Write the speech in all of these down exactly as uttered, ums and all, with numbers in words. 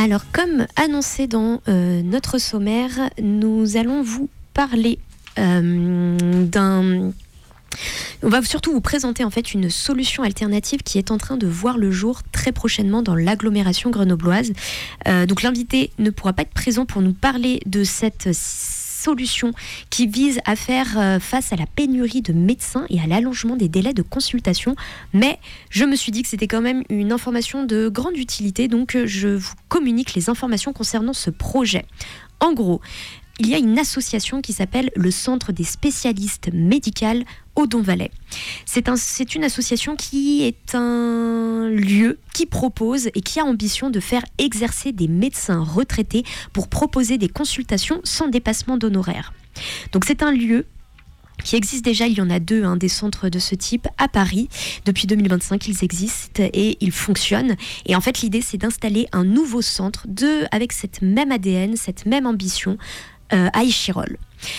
Alors, comme annoncé dans euh, notre sommaire, nous allons vous parler euh, d'un... On va surtout vous présenter en fait une solution alternative qui est en train de voir le jour très prochainement dans l'agglomération grenobloise. Euh, donc l'invité ne pourra pas être présent pour nous parler de cette solution qui vise à faire euh, face à la pénurie de médecins et à l'allongement des délais de consultation. Mais je me suis dit que c'était quand même une information de grande utilité, donc je vous communique les informations concernant ce projet. En gros, il y a une association qui s'appelle le Centre des spécialistes médicaux Odon-Valais. C'est, un, c'est une association qui est un lieu qui propose et qui a ambition de faire exercer des médecins retraités pour proposer des consultations sans dépassement d'honoraires. Donc c'est un lieu qui existe déjà, il y en a deux, hein, des centres de ce type à Paris. Depuis deux mille vingt-cinq, ils existent et ils fonctionnent. Et en fait, l'idée, c'est d'installer un nouveau centre de, avec cette même A D N, cette même ambition euh, à Échirolles.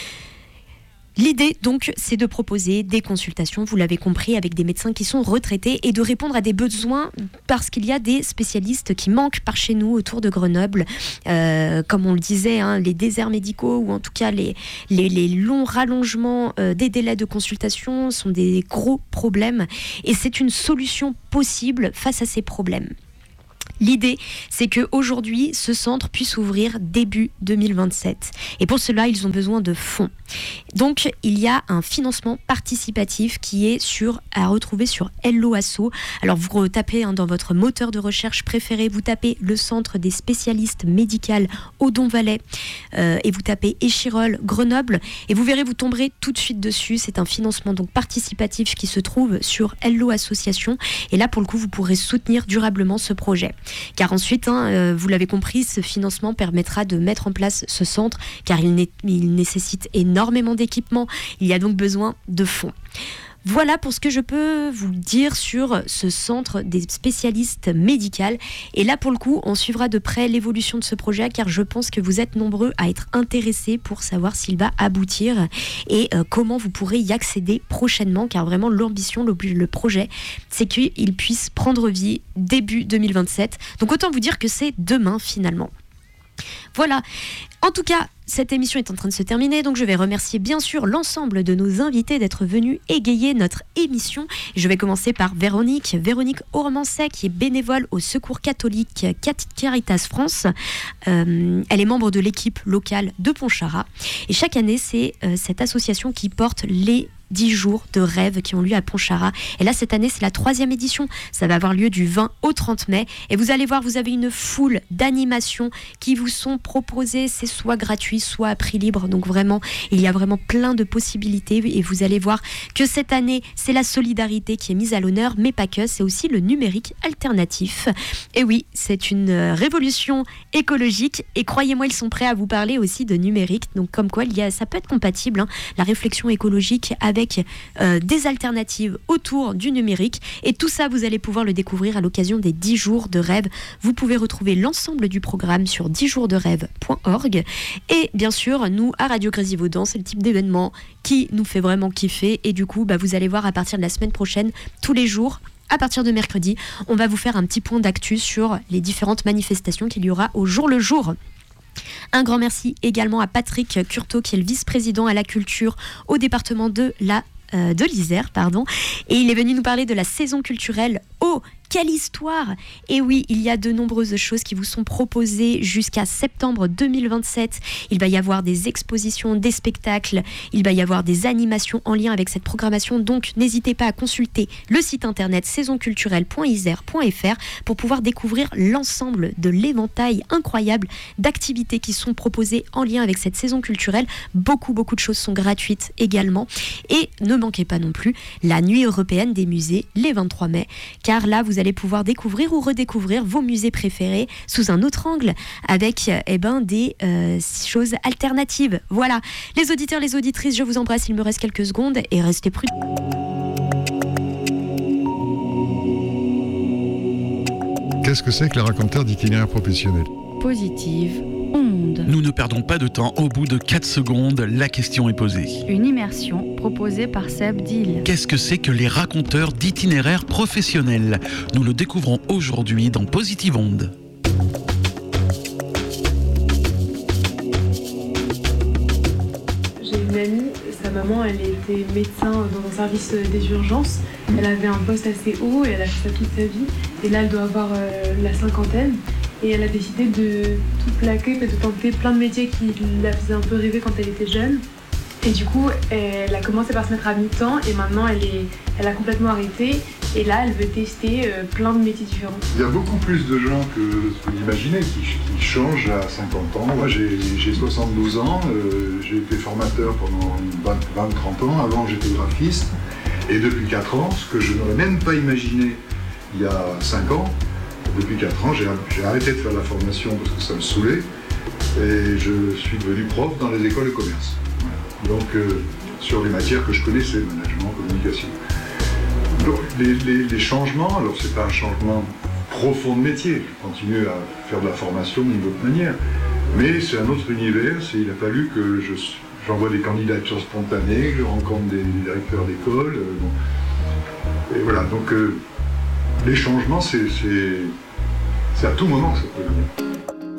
L'idée, donc, c'est de proposer des consultations, vous l'avez compris, avec des médecins qui sont retraités et de répondre à des besoins parce qu'il y a des spécialistes qui manquent par chez nous autour de Grenoble. Euh, comme on le disait, hein, les déserts médicaux ou en tout cas les, les, les longs rallongements euh, des délais de consultation sont des gros problèmes et c'est une solution possible face à ces problèmes. L'idée, c'est qu'aujourd'hui, ce centre puisse ouvrir début deux mille vingt-sept. Et pour cela, ils ont besoin de fonds. Donc, il y a un financement participatif qui est sur, à retrouver sur Hello Asso. Alors, vous retapez hein, dans votre moteur de recherche préféré, vous tapez le Centre des spécialistes médicaux Odon-Valais euh, et vous tapez Échirolles, Grenoble. Et vous verrez, vous tomberez tout de suite dessus. C'est un financement donc participatif qui se trouve sur Hello Association. Et là, pour le coup, vous pourrez soutenir durablement ce projet. Car ensuite, hein, euh, vous l'avez compris, ce financement permettra de mettre en place ce centre, car il, né- il nécessite énormément d'équipements. Il y a donc besoin de fonds. Voilà pour ce que je peux vous dire sur ce centre des spécialistes médicaux. Et là, pour le coup, on suivra de près l'évolution de ce projet, car je pense que vous êtes nombreux à être intéressés pour savoir s'il va aboutir et euh, comment vous pourrez y accéder prochainement, car vraiment l'ambition, le, le projet, c'est qu'il puisse prendre vie début deux mille vingt-sept. Donc autant vous dire que c'est demain finalement. Voilà. En tout cas, cette émission est en train de se terminer, donc je vais remercier bien sûr l'ensemble de nos invités d'être venus égayer notre émission. Je vais commencer par Véronique, Véronique Ormancet, qui est bénévole au Secours catholique Caritas France. Euh, elle est membre de l'équipe locale de Pontcharrat. Et chaque année, c'est euh, cette association qui porte les dix jours de rêve qui ont lieu à Pontcharrat. Et là, cette année, c'est la troisième édition. Ça va avoir lieu du vingt au trente mai. Et vous allez voir, vous avez une foule d'animations qui vous sont proposées. C'est soit gratuit, soit à prix libre. Donc vraiment, il y a vraiment plein de possibilités. Et vous allez voir que cette année, c'est la solidarité qui est mise à l'honneur, mais pas que. C'est aussi le numérique alternatif. Et oui, c'est une révolution écologique. Et croyez-moi, ils sont prêts à vous parler aussi de numérique. Donc comme quoi, il y a, ça peut être compatible, hein, la réflexion écologique avec avec euh, des alternatives autour du numérique. Et tout ça, vous allez pouvoir le découvrir à l'occasion des dix jours de rêve. Vous pouvez retrouver l'ensemble du programme sur dix jours de rêve point org. Et bien sûr, nous, à Radio Grésivaudan, c'est le type d'événement qui nous fait vraiment kiffer. Et du coup, bah, vous allez voir à partir de la semaine prochaine, tous les jours, à partir de mercredi, on va vous faire un petit point d'actu sur les différentes manifestations qu'il y aura au jour le jour. Un grand merci également à Patrick Curto, qui est le vice-président à la culture au département de la euh, de l'Isère, pardon. Et il est venu nous parler de la saison culturelle au Quelle histoire! Et oui, il y a de nombreuses choses qui vous sont proposées jusqu'à septembre deux mille vingt-sept. Il va y avoir des expositions, des spectacles, il va y avoir des animations en lien avec cette programmation. Donc, n'hésitez pas à consulter le site internet saison culturelle point isère point f r pour pouvoir découvrir l'ensemble de l'éventail incroyable d'activités qui sont proposées en lien avec cette saison culturelle. Beaucoup, beaucoup de choses sont gratuites également. Et ne manquez pas non plus la nuit européenne des musées, les vingt-trois mai, car là, vous allez pouvoir découvrir ou redécouvrir vos musées préférés sous un autre angle avec eh ben, des euh, choses alternatives. Voilà, les auditeurs, les auditrices, je vous embrasse, il me reste quelques secondes et restez prudents. Qu'est-ce que c'est que le raconteur d'itinéraire professionnel ? Positive onde. Nous ne perdons pas de temps, au bout de quatre secondes, la question est posée. Une immersion proposée par Seb Dill. Qu'est-ce que c'est que les raconteurs d'itinéraires professionnels ? Nous le découvrons aujourd'hui dans Positive Onde. maman, elle était médecin dans un service des urgences. Elle avait un poste assez haut et elle a fait ça toute sa vie. Et là, elle doit avoir euh, la cinquantaine. Et elle a décidé de tout plaquer et de tenter plein de métiers qui la faisaient un peu rêver quand elle était jeune. Et du coup, elle a commencé par se mettre à mi-temps et maintenant, elle, est, elle a complètement arrêté. Et là, elle veut tester euh, plein de métiers différents. Il y a beaucoup plus de gens que ce que vous imaginez qui, qui changent à cinquante ans. Moi, j'ai, j'ai soixante-douze ans, euh, j'ai été formateur pendant vingt à trente ans. Avant, j'étais graphiste. Et depuis quatre ans, ce que je n'aurais même pas imaginé il y a cinq ans, depuis quatre ans, j'ai, j'ai arrêté de faire la formation parce que ça me saoulait. Et je suis devenu prof dans les écoles de commerce. Voilà. Donc, euh, sur les matières que je connaissais, management, communication. Donc, les, les, les changements, alors c'est pas un changement profond de métier, je continue à faire de la formation d'une autre manière, mais c'est un autre univers, c'est, il a fallu que je, j'envoie des candidatures spontanées, que je rencontre des directeurs d'école, euh, bon. Et voilà, donc euh, les changements, c'est, c'est, c'est à tout moment que ça peut venir.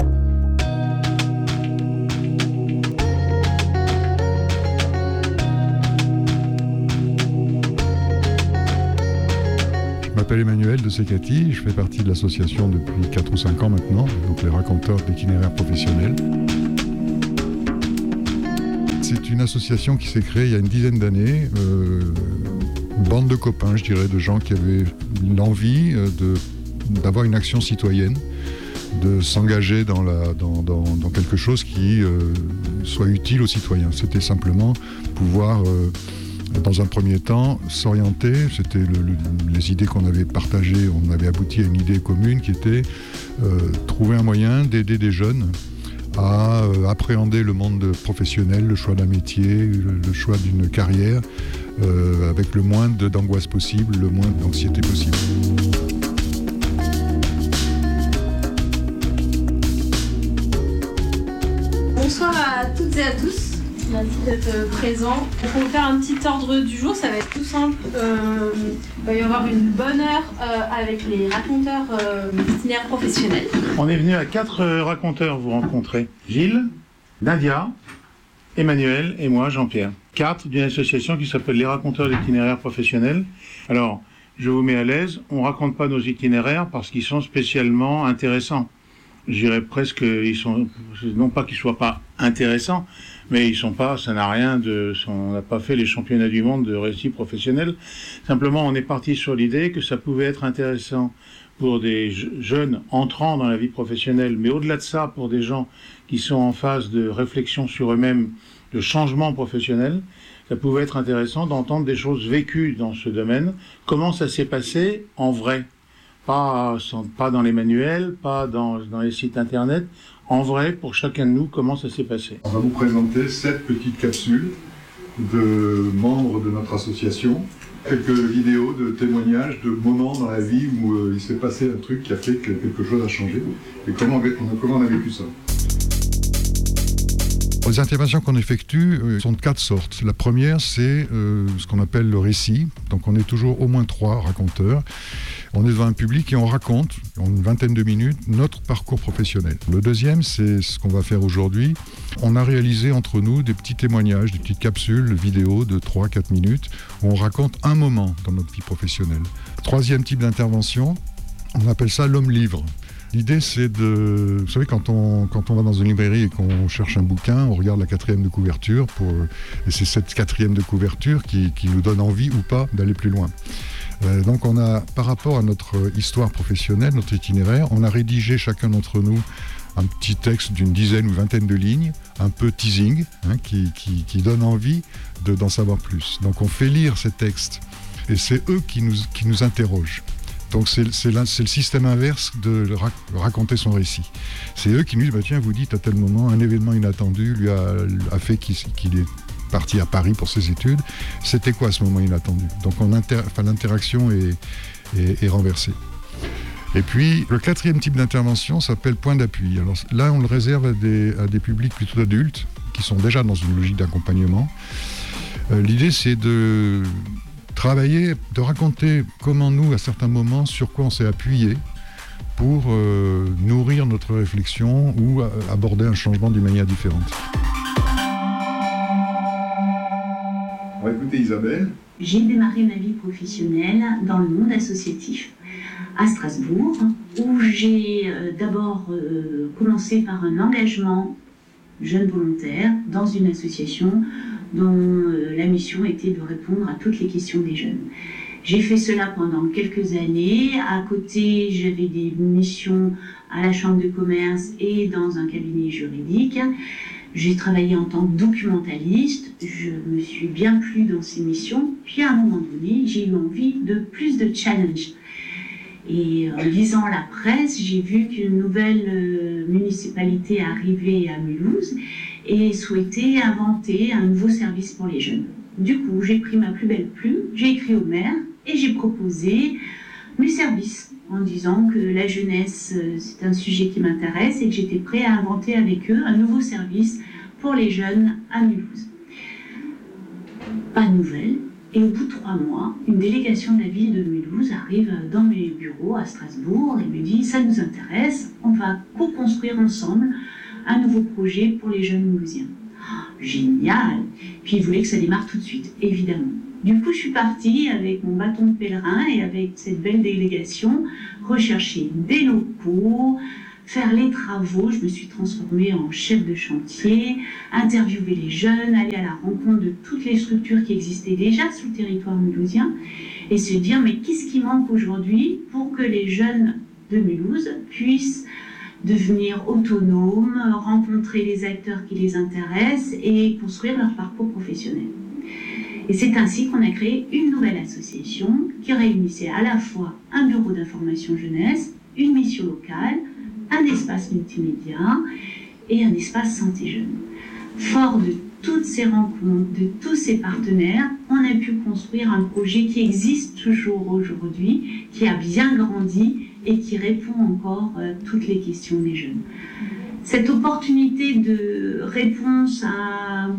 Je m'appelle Emmanuel de Secati, je fais partie de l'association depuis quatre ou cinq ans maintenant, donc les raconteurs d'itinéraires professionnels. C'est une association qui s'est créée il y a une dizaine d'années, euh, une bande de copains, je dirais, de gens qui avaient l'envie de, d'avoir une action citoyenne, de s'engager dans, la, dans, dans, dans quelque chose qui euh, soit utile aux citoyens. C'était simplement pouvoir... Euh, dans un premier temps, s'orienter, c'était le, le, les idées qu'on avait partagées, on avait abouti à une idée commune qui était euh, trouver un moyen d'aider des jeunes à euh, appréhender le monde professionnel, le choix d'un métier, le, le choix d'une carrière, euh, avec le moins de, d'angoisse possible, le moins d'anxiété possible. Bonsoir à toutes et à tous. Merci d'être présent. Pour vous faire un petit ordre du jour, ça va être tout simple. Euh, il va y avoir une bonne heure euh, avec les raconteurs euh, d'itinéraires professionnels. On est venu à quatre euh, raconteurs vous rencontrer. Gilles, Nadia, Emmanuel et moi, Jean-Pierre. Quatre d'une association qui s'appelle les raconteurs d'itinéraires professionnels. Alors, je vous mets à l'aise, on ne raconte pas nos itinéraires parce qu'ils sont spécialement intéressants. Je dirais presque, ils sont, non pas qu'ils ne soient pas intéressants, mais ils sont pas, ça n'a rien de, on n'a pas fait les championnats du monde de récit professionnel. Simplement, on est parti sur l'idée que ça pouvait être intéressant pour des jeunes entrant dans la vie professionnelle, mais au-delà de ça, pour des gens qui sont en phase de réflexion sur eux-mêmes, de changement professionnel, ça pouvait être intéressant d'entendre des choses vécues dans ce domaine, comment ça s'est passé en vrai. Pas, pas dans les manuels, pas dans, dans les sites internet, en vrai, pour chacun de nous, comment ça s'est passé. On va vous présenter sept petites capsules de membres de notre association, quelques vidéos de témoignages de moments dans la vie où euh, il s'est passé un truc qui a fait que quelque chose a changé, et comment on a, comment on a vécu ça. Les interventions qu'on effectue euh, sont de quatre sortes. La première, c'est euh, ce qu'on appelle le récit. Donc on est toujours au moins trois raconteurs. On est devant un public et on raconte, en une vingtaine de minutes, notre parcours professionnel. Le deuxième, c'est ce qu'on va faire aujourd'hui. On a réalisé entre nous des petits témoignages, des petites capsules vidéo de trois à quatre minutes où on raconte un moment dans notre vie professionnelle. Troisième type d'intervention, on appelle ça l'homme-livre. L'idée, c'est de... Vous savez, quand on, quand on va dans une librairie et qu'on cherche un bouquin, on regarde la quatrième de couverture, pour, et c'est cette quatrième de couverture qui, qui nous donne envie ou pas d'aller plus loin. Euh, donc on a, par rapport à notre histoire professionnelle, notre itinéraire, on a rédigé chacun d'entre nous un petit texte d'une dizaine ou vingtaine de lignes, un peu teasing, hein, qui, qui, qui donne envie de, d'en savoir plus. Donc on fait lire ces textes et c'est eux qui nous, qui nous interrogent. Donc c'est, c'est, la, c'est le système inverse de rac- raconter son récit. C'est eux qui nous disent bah, « Tiens, vous dites à tel moment, un événement inattendu lui a, a fait qu'il, qu'il est parti à Paris pour ses études. C'était quoi ce moment inattendu ?» Donc on inter- enfin, l'interaction est, est, est renversée. Et puis le quatrième type d'intervention s'appelle point d'appui. Alors là, on le réserve à des, à des publics plutôt adultes qui sont déjà dans une logique d'accompagnement. Euh, l'idée, c'est de... travailler, de raconter comment nous, à certains moments, sur quoi on s'est appuyé pour euh, nourrir notre réflexion ou euh, aborder un changement d'une manière différente. va écouter Isabelle. J'ai démarré ma vie professionnelle dans le monde associatif à Strasbourg, où j'ai euh, d'abord euh, commencé par un engagement jeune volontaire dans une association dont euh, la mission était de répondre à toutes les questions des jeunes. J'ai fait cela pendant quelques années. À côté, j'avais des missions à la Chambre de commerce et dans un cabinet juridique. J'ai travaillé en tant que documentaliste, je me suis bien plu dans ces missions, puis à un moment donné, j'ai eu envie de plus de challenge. Et en lisant la presse, j'ai vu qu'une nouvelle euh, municipalité arrivait à Mulhouse et souhaitait inventer un nouveau service pour les jeunes. Du coup, j'ai pris ma plus belle plume, j'ai écrit au maire et j'ai proposé mes services en disant que la jeunesse, c'est un sujet qui m'intéresse et que j'étais prêt à inventer avec eux un nouveau service pour les jeunes à Mulhouse. Pas de nouvelles. Et au bout de trois mois, une délégation de la ville de Mulhouse arrive dans mes bureaux à Strasbourg et me dit « ça nous intéresse, on va co-construire ensemble un nouveau projet pour les jeunes mulhousiens. Oh, » Génial. Puis ils voulaient que ça démarre tout de suite, évidemment. Du coup, je suis partie avec mon bâton de pèlerin et avec cette belle délégation rechercher des locaux, faire les travaux. Je me suis transformée en chef de chantier, interviewer les jeunes, aller à la rencontre de toutes les structures qui existaient déjà sur le territoire mulhousien et se dire mais qu'est-ce qui manque aujourd'hui pour que les jeunes de Mulhouse puissent devenir autonomes, rencontrer les acteurs qui les intéressent et construire leur parcours professionnel. Et c'est ainsi qu'on a créé une nouvelle association qui réunissait à la fois un bureau d'information jeunesse, une mission locale, un espace multimédia et un espace santé jeune. Fort de toutes ces rencontres, de tous ces partenaires, on a pu construire un projet qui existe toujours aujourd'hui, qui a bien grandi et qui répond encore à toutes les questions des jeunes. Cette opportunité de réponse à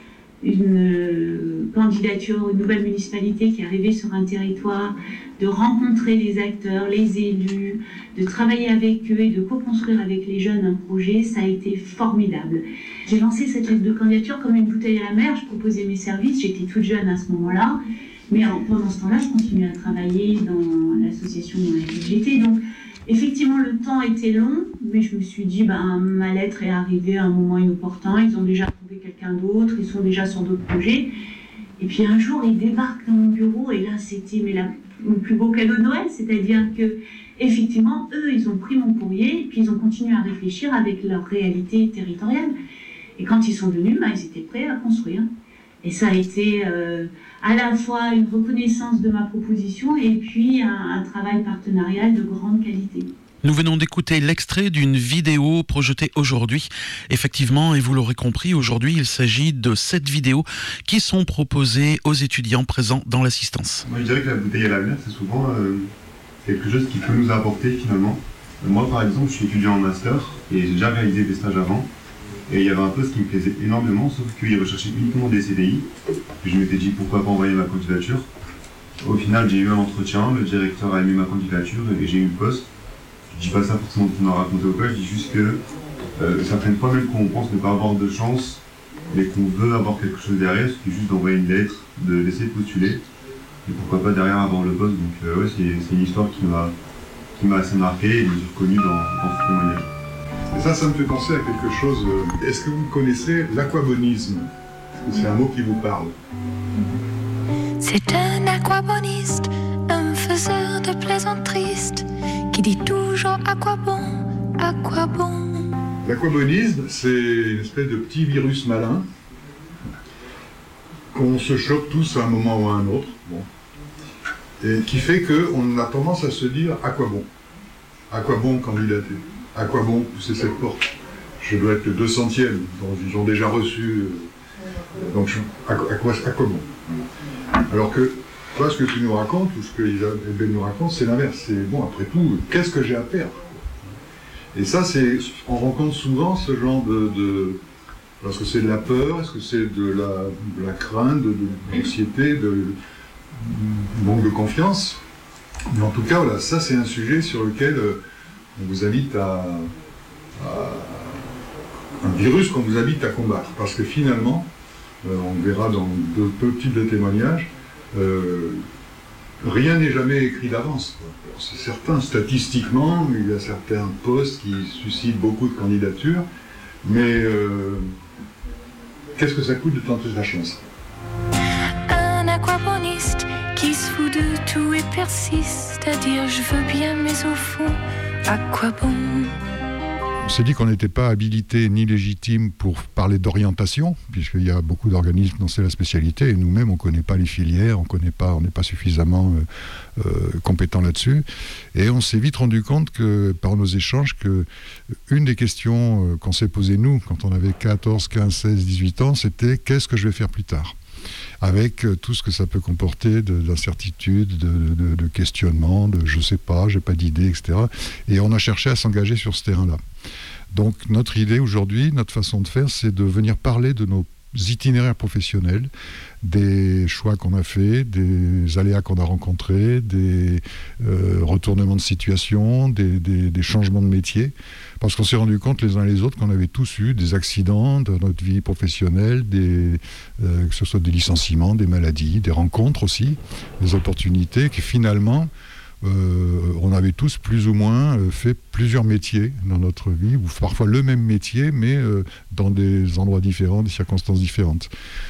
une candidature, une nouvelle municipalité qui arrivait sur un territoire, de rencontrer les acteurs, les élus, de travailler avec eux et de co-construire avec les jeunes un projet, ça a été formidable. J'ai lancé cette lettre de candidature comme une bouteille à la mer, je proposais mes services, j'étais toute jeune à ce moment-là, mais pendant ce temps-là, je continuais à travailler dans l'association dans laquelle j'étais. Donc, effectivement, le temps était long, mais je me suis dit, ben, ma lettre est arrivée à un moment inopportun, ils ont déjà trouvé quelqu'un d'autre, ils sont déjà sur d'autres projets. Et puis un jour, ils débarquent dans mon bureau, et là, c'était mais la, le plus beau cadeau de Noël, c'est-à-dire que, effectivement, eux, ils ont pris mon courrier, et puis ils ont continué à réfléchir avec leur réalité territoriale. Et quand ils sont venus, ben, ils étaient prêts à construire. Et ça a été euh, à la fois une reconnaissance de ma proposition et puis un, un travail partenarial de grande qualité. Nous venons d'écouter l'extrait d'une vidéo projetée aujourd'hui. Effectivement, et vous l'aurez compris, aujourd'hui, il s'agit de sept vidéos qui sont proposées aux étudiants présents dans l'assistance. Moi, je dirais que la bouteille à la mer, c'est souvent euh, quelque chose qui peut nous apporter finalement. Moi, par exemple, je suis étudiant en master et j'ai déjà réalisé des stages avant. Et il y avait un poste qui me plaisait énormément, sauf qu'il recherchait uniquement des C D I. Et je m'étais dit pourquoi pas envoyer ma candidature. Au final, j'ai eu un entretien, le directeur a aimé ma candidature et j'ai eu le poste. Je dis pas ça forcément pour m'en raconter au quoi, je dis juste que euh, certaines fois, même quand on pense ne pas avoir de chance, mais qu'on veut avoir quelque chose derrière, il suffit juste d'envoyer une lettre, de laisser postuler. Et pourquoi pas derrière avoir le poste. Donc euh, ouais, c'est, c'est une histoire qui m'a, qui m'a assez marqué et je me suis reconnu dans, dans ce témoignage. Et ça, ça me fait penser à quelque chose. Est-ce que vous connaissez l'aquabonisme? C'est un mot qui vous parle. C'est un aquaboniste, un faiseur de plaisanteries, qui dit toujours à quoi bon, à quoi bon. L'aquabonisme, c'est une espèce de petit virus malin qu'on se chope tous à un moment ou à un autre. Bon. Et qui fait qu'on a tendance à se dire à quoi bon? À quoi bon candidater? À quoi bon pousser cette porte? Je dois être le deux centième, donc ils ont déjà reçu. Euh, donc je, à, à, quoi, à quoi bon? Alors que toi, ce que tu nous racontes, ou ce que Isabelle nous raconte, c'est l'inverse. C'est bon, après tout, qu'est-ce que j'ai à perdre? Et ça, c'est, on rencontre souvent ce genre de. de est-ce que c'est de la peur? Est-ce que c'est de la, de la crainte, de, de l'anxiété, de, de manque de confiance? Mais en tout cas, voilà, ça, c'est un sujet sur lequel. Euh, On vous invite à, à un virus qu'on vous invite à combattre, parce que finalement, euh, on verra dans de peu types de témoignages, euh, rien n'est jamais écrit d'avance. Alors, c'est certain, statistiquement, il y a certains postes qui suscitent beaucoup de candidatures, mais euh, qu'est-ce que ça coûte de tenter la chance? Un aquaponiste qui se fout de tout et persiste à dire je veux bien, mais au fond, à quoi bon? On s'est dit qu'on n'était pas habilité ni légitime pour parler d'orientation, puisqu'il y a beaucoup d'organismes dont c'est la spécialité, et nous-mêmes, on ne connaît pas les filières, on connaît pas, on n'est pas suffisamment euh, euh, compétent là-dessus. Et on s'est vite rendu compte, que, par nos échanges, qu'une des questions euh, qu'on s'est posées, nous, quand on avait quatorze, quinze, seize, dix-huit ans, c'était « qu'est-ce que je vais faire plus tard ?» avec tout ce que ça peut comporter d'incertitudes, de, de, de questionnements, de je sais pas, j'ai pas d'idée, et cetera. Et on a cherché à s'engager sur ce terrain-là. Donc notre idée aujourd'hui, notre façon de faire, c'est de venir parler de nos itinéraires professionnels, des choix qu'on a faits, des aléas qu'on a rencontrés, des euh, retournements de situation, des, des, des changements de métier, parce qu'on s'est rendu compte les uns les autres qu'on avait tous eu des accidents dans notre vie professionnelle, des, euh, que ce soit des licenciements, des maladies, des rencontres aussi, des opportunités qui finalement Euh, on avait tous plus ou moins euh, fait plusieurs métiers dans notre vie, ou parfois le même métier, mais euh, dans des endroits différents, des circonstances différentes.